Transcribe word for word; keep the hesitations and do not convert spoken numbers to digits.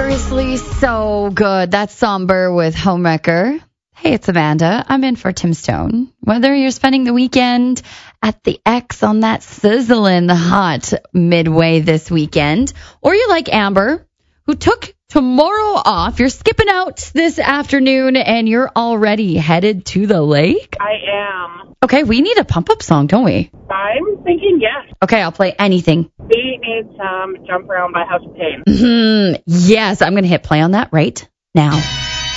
Seriously, so good. That's Somber with Homewrecker. Hey, it's Amanda. I'm in for Tim Stone. Whether you're spending the weekend at the X on that sizzling hot midway this weekend, or you're like Amber, who took tomorrow off, you're skipping out this afternoon, and you're already headed to the lake? I am. Okay, we need a pump-up song, don't we? I'm thinking yes. Okay, I'll play anything. We need some Jump Around by House of Pain. Mm-hmm. Yes, I'm going to hit play on that right now.